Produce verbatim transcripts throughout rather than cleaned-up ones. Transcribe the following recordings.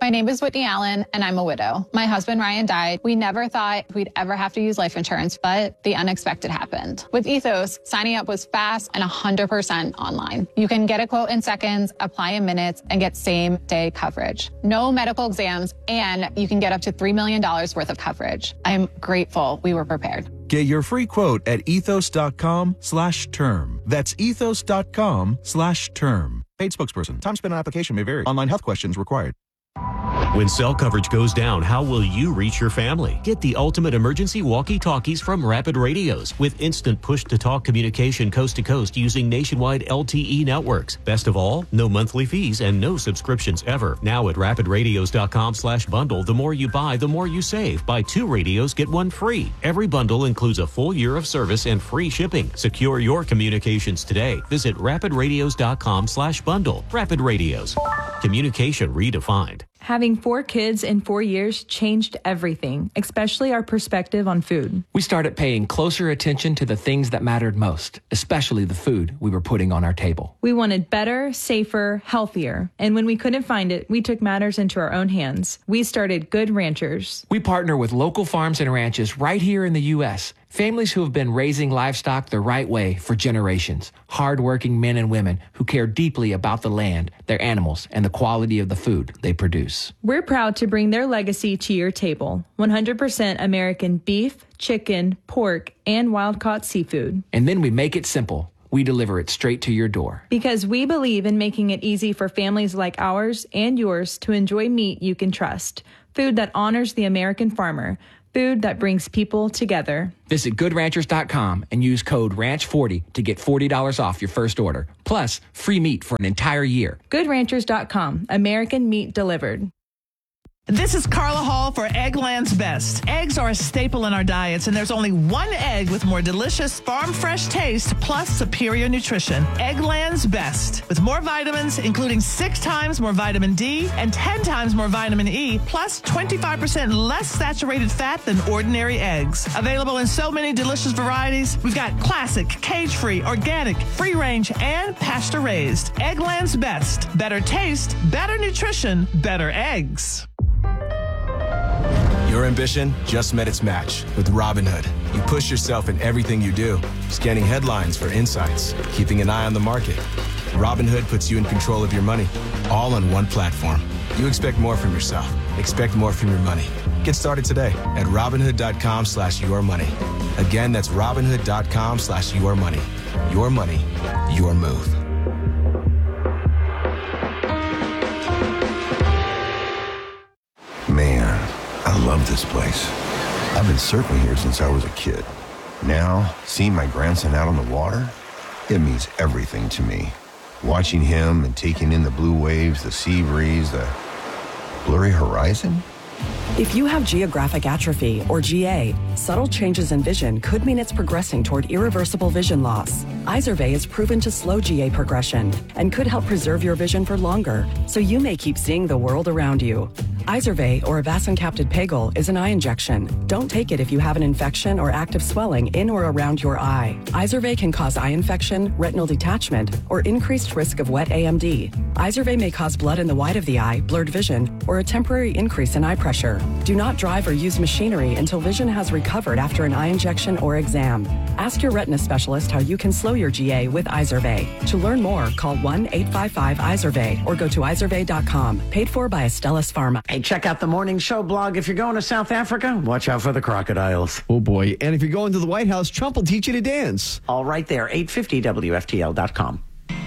My name is Whitney Allen, and I'm a widow. My husband, Ryan, died. We never thought we'd ever have to use life insurance, but the unexpected happened. With Ethos, signing up was fast and one hundred percent online. You can get a quote in seconds, apply in minutes, and get same-day coverage. No medical exams, and you can get up to three million dollars worth of coverage. I'm grateful we were prepared. Get your free quote at ethos.com slash term. That's ethos.com slash term. Paid spokesperson. Time spent on application may vary. Online health questions required. When cell coverage goes down, how will you reach your family? Get the ultimate emergency walkie-talkies from Rapid Radios with instant push-to-talk communication coast to coast using nationwide L T E networks. Best of all, no monthly fees and no subscriptions ever. Now at rapidradios.com slash bundle, the more you buy, the more you save. Buy two radios, get one free. Every bundle includes a full year of service and free shipping. Secure your communications today. Visit rapidradios.com slash bundle. Rapid Radios. Communication redefined. Having four kids in four years changed everything, especially our perspective on food. We started paying closer attention to the things that mattered most, especially the food we were putting on our table. We wanted better, safer, healthier. And when we couldn't find it, we took matters into our own hands. We started Good Ranchers. We partner with local farms and ranches right here in the U S Families who have been raising livestock the right way for generations. Hardworking men and women who care deeply about the land, their animals, and the quality of the food they produce. We're proud to bring their legacy to your table. one hundred percent American beef, chicken, pork, and wild-caught seafood. And then we make it simple. We deliver it straight to your door. Because we believe in making it easy for families like ours and yours to enjoy meat you can trust. Food that honors the American farmer. Food that brings people together. Visit good ranchers dot com and use code ranch forty to get forty dollars off your first order. Plus, free meat for an entire year. good ranchers dot com. American meat delivered. This is Carla Hall for Eggland's Best. Eggs are a staple in our diets, and there's only one egg with more delicious farm-fresh taste plus superior nutrition. Eggland's Best. With more vitamins, including six times more vitamin D and ten times more vitamin E, plus twenty-five percent less saturated fat than ordinary eggs. Available in so many delicious varieties, we've got classic, cage-free, organic, free-range, and pasture-raised. Eggland's Best. Better taste, better nutrition, better eggs. Your ambition just met its match with Robinhood. You push yourself in everything you do, scanning headlines for insights, keeping an eye on the market. Robinhood puts you in control of your money, all on one platform. You expect more from yourself. Expect more from your money. Get started today at Robinhood.com slash your money. Again, that's Robinhood.com slash your money. Your money, your move. Man, I love this place. I've been surfing here since I was a kid. Now, seeing my grandson out on the water, it means everything to me. Watching him and taking in the blue waves, the sea breeze, the blurry horizon. If you have geographic atrophy, or G A, subtle changes in vision could mean it's progressing toward irreversible vision loss. Izervay is proven to slow G A progression and could help preserve your vision for longer, so you may keep seeing the world around you. Izervay, or avacincaptad pegol, is an eye injection. Don't take it if you have an infection or active swelling in or around your eye. Izervay can cause eye infection, retinal detachment, or increased risk of wet A M D. Izervay may cause blood in the white of the eye, blurred vision, or a temporary increase in eye pressure. Do not drive or use machinery until vision has recovered after an eye injection or exam. Ask your retina specialist how you can slow your G A with Izervay. To learn more, call one eight five five Izervay or go to izervay dot com. Paid for by Astellas Pharma. Hey, check out the Morning Show blog. If you're going to South Africa, watch out for the crocodiles. Oh, boy. And if you're going to the White House, Trump will teach you to dance. All right there, eight fifty W F T L dot com.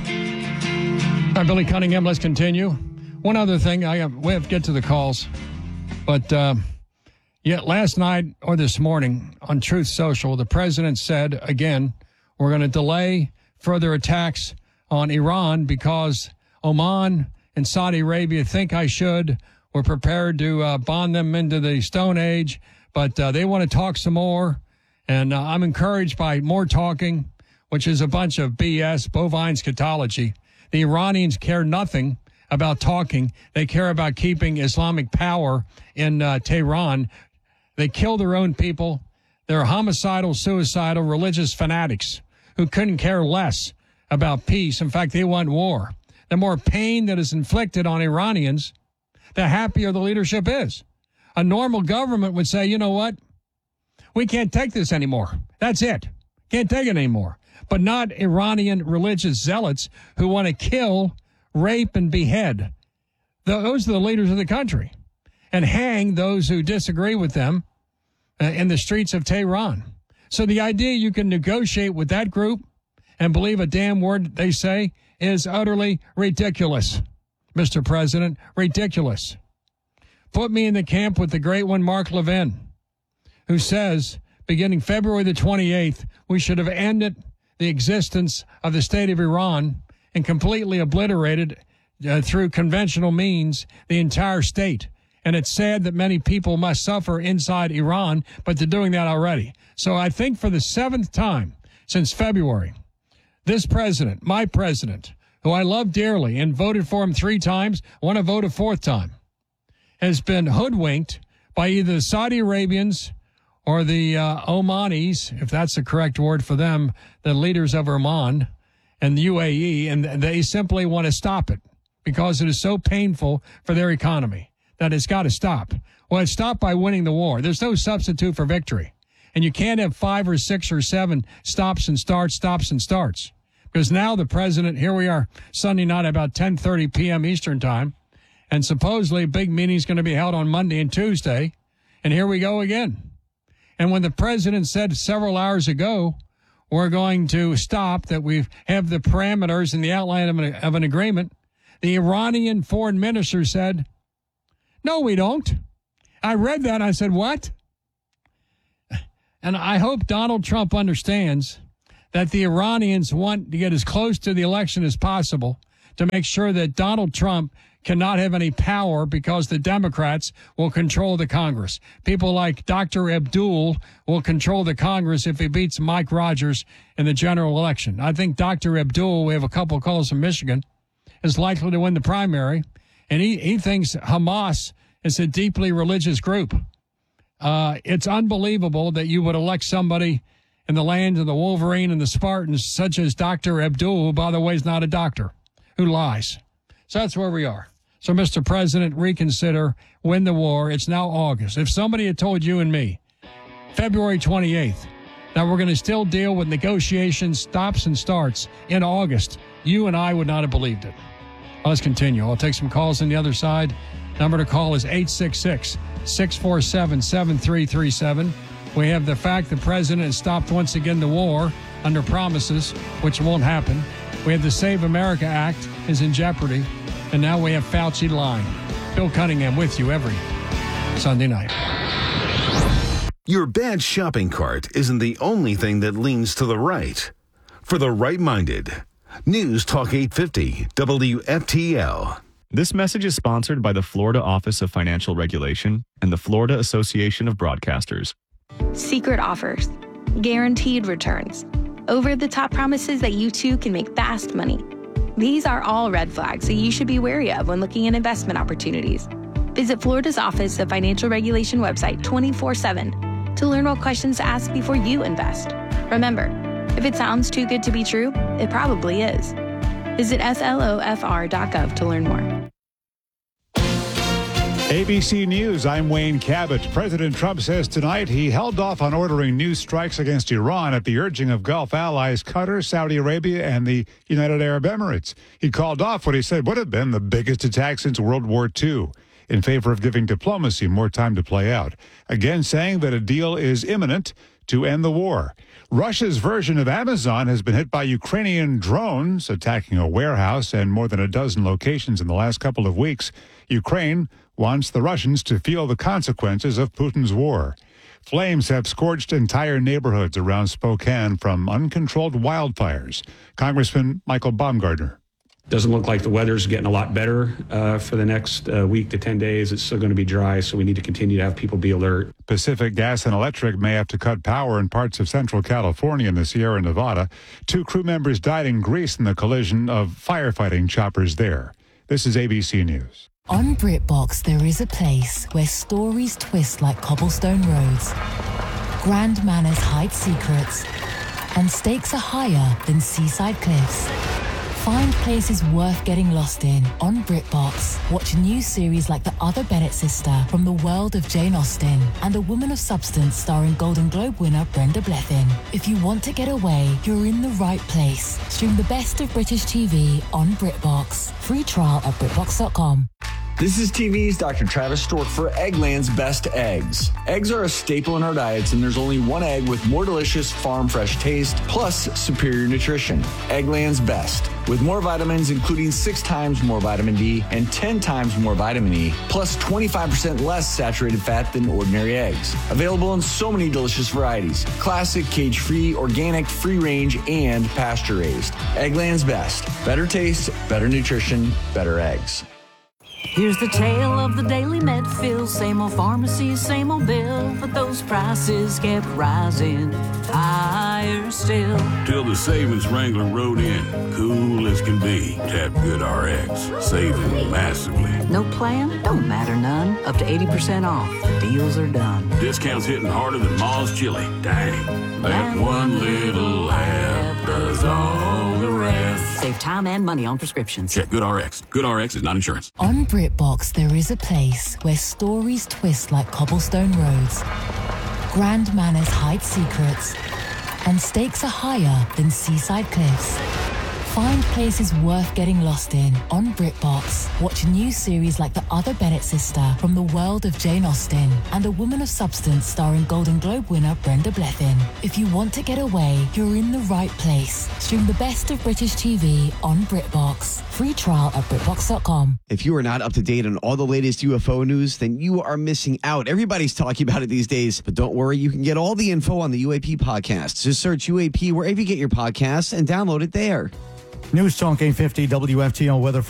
All right, Billy Cunningham, let's continue. One other thing, I have, we have to get to the calls. But uh, yet last night or this morning on Truth Social, the president said, again, we're going to delay further attacks on Iran because Oman and Saudi Arabia think I should. We're prepared to uh, bond them into the Stone Age, but uh, they want to talk some more. And uh, I'm encouraged by more talking, which is a bunch of B S, bovine scatology. The Iranians care nothing about talking. They care about keeping Islamic power in uh, Tehran. They kill their own people. They're homicidal, suicidal, religious fanatics who couldn't care less about peace. In fact, they want war. The more pain that is inflicted on Iranians, the happier the leadership is. A normal government would say, you know what? We can't take this anymore. That's it. Can't take it anymore. But not Iranian religious zealots who want to kill, rape, and behead. Those are the leaders of the country. And hang those who disagree with them uh, in the streets of Tehran. So the idea you can negotiate with that group and believe a damn word they say is utterly ridiculous, Mister President. Ridiculous. Put me in the camp with the great one, Mark Levin, who says, beginning February the twenty-eighth, we should have ended the existence of the state of Iran and completely obliterated uh, through conventional means the entire state. And it's sad that many people must suffer inside Iran, but they're doing that already. So I think for the seventh time since February, this president, my president, who I love dearly and voted for him three times, want to vote a fourth time, has been hoodwinked by either the Saudi Arabians or the uh, Omanis, if that's the correct word for them, the leaders of Oman and the U A E, and they simply want to stop it because it is so painful for their economy that it's got to stop. Well, it's stopped by winning the war. There's no substitute for victory. And you can't have five or six or seven stops and starts, stops and starts. Because now the president, here we are Sunday night about ten thirty p.m. Eastern time, and supposedly a big meeting is going to be held on Monday and Tuesday, and here we go again. And when the president said several hours ago, we're going to stop, that we have the parameters and the outline of an, of an agreement, the Iranian foreign minister said, no, we don't. I read that. I said, what? And I hope Donald Trump understands that the Iranians want to get as close to the election as possible to make sure that Donald Trump cannot have any power because the Democrats will control the Congress. People like Doctor Abdul will control the Congress if he beats Mike Rogers in the general election. I think Doctor Abdul, we have a couple of calls from Michigan, is likely to win the primary. And he, he thinks Hamas is a deeply religious group. Uh, it's unbelievable that you would elect somebody in the land of the Wolverine and the Spartans, such as Doctor Abdul, who, by the way, is not a doctor, who lies. So that's where we are. So, Mister President, reconsider, win the war. It's now August. If somebody had told you and me, February twenty-eighth, that we're going to still deal with negotiations, stops and starts in August, you and I would not have believed it. Let's continue. I'll take some calls on the other side. Number to call is eight six six, six four seven, seven three three seven. We have the fact the president has stopped once again the war under promises, which won't happen. We have the Save America Act is in jeopardy. And now we have Fauci lying. Bill Cunningham with you every Sunday night. Your bad shopping cart isn't the only thing that leans to the right. For the right-minded, News Talk eight fifty, W F T L. This message is sponsored by the Florida Office of Financial Regulation and the Florida Association of Broadcasters. Secret offers, guaranteed returns, over-the-top promises that you too can make fast money. These are all red flags that you should be wary of when looking at investment opportunities. Visit Florida's Office of Financial Regulation website twenty-four seven to learn what questions to ask before you invest. Remember, if it sounds too good to be true, it probably is. Visit S L O F R dot gov to learn more. A B C News, I'm Wayne Cabot. President Trump says tonight he held off on ordering new strikes against Iran at the urging of Gulf allies Qatar, Saudi Arabia, and the United Arab Emirates. He called off what he said would have been the biggest attack since World War Two, in favor of giving diplomacy more time to play out, again saying that a deal is imminent to end the war. Russia's version of Amazon has been hit by Ukrainian drones attacking a warehouse and more than a dozen locations in the last couple of weeks. Ukraine wants the Russians to feel the consequences of Putin's war. Flames have scorched entire neighborhoods around Spokane from uncontrolled wildfires. Congressman Michael Baumgartner. Doesn't look like the weather's getting a lot better uh, for the next uh, week to ten days. It's still going to be dry, so we need to continue to have people be alert. Pacific Gas and Electric may have to cut power in parts of central California and the Sierra Nevada. Two crew members died in Greece in the collision of firefighting choppers there. This is A B C News. On BritBox, there is a place where stories twist like cobblestone roads, grand manners hide secrets, and stakes are higher than seaside cliffs. Find places worth getting lost in on BritBox. Watch new series like The Other Bennett Sister from the world of Jane Austen and A Woman of Substance starring Golden Globe winner Brenda Blethyn. If you want to get away, you're in the right place. Stream the best of British T V on BritBox. Free trial at BritBox dot com. This is T V's Doctor Travis Stork for Eggland's Best Eggs. Eggs are a staple in our diets, and there's only one egg with more delicious farm fresh taste plus superior nutrition. Eggland's Best. With more vitamins, including six times more vitamin D and ten times more vitamin E, plus twenty-five percent less saturated fat than ordinary eggs. Available in so many delicious varieties. Classic, cage-free, organic, free-range, and pasture-raised. Eggland's Best. Better taste, better nutrition, better eggs. Here's the tale of the daily Medfill. Same old pharmacy, same old bill, but those prices kept rising higher still. Till the savings Wrangler rode in, cool as can be. Tap GoodRx, saving massively. No plan? Don't matter none. Up to eighty percent off. The deals are done. Discounts hitting harder than Ma's chili. Dang. That one little app does all the rest. Save time and money on prescriptions. Check GoodRx. GoodRx is not insurance. On BritBox, there is a place where stories twist like cobblestone roads, grand manners hide secrets, and stakes are higher than seaside cliffs. Find places worth getting lost in on BritBox. Watch new series like The Other Bennett Sister from the world of Jane Austen and A Woman of Substance starring Golden Globe winner Brenda Blethyn. If you want to get away, you're in the right place. Stream the best of British T V on BritBox. Free trial at BritBox dot com. If you are not up to date on all the latest U F O news, then you are missing out. Everybody's talking about it these days, but don't worry, you can get all the info on the U A P podcast. Just search U A P wherever you get your podcasts and download it there. News Talk eight fifty W F T L weather.